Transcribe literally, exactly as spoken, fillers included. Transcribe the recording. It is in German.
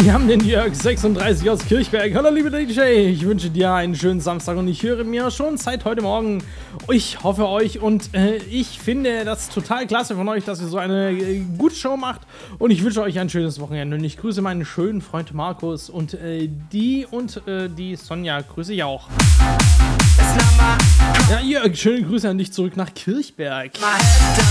Wir haben den Jörg sechsunddreißig aus Kirchberg. Hallo liebe D J, ich wünsche dir einen schönen Samstag und ich höre mir schon seit heute Morgen. Ich hoffe euch und äh, ich finde das total klasse von euch, dass ihr so eine äh, gute Show macht und ich wünsche euch ein schönes Wochenende und ich grüße meinen schönen Freund Markus und äh, die und äh, die Sonja grüße ich auch. Ja, Jörg, schöne Grüße an dich zurück nach Kirchberg.